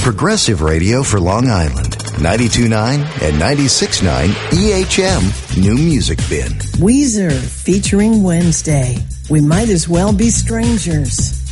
Progressive radio for Long Island. 92.9 and 96.9 EHM New Music Bin. Weezer featuring Wednesday. We might as well be strangers.